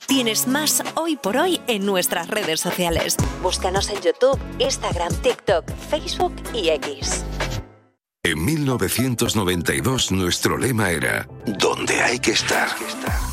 Tienes más Hoy por Hoy en nuestras redes sociales. Búscanos en YouTube, Instagram, TikTok, Facebook y X. En 1992 nuestro lema era: ¿dónde hay que estar?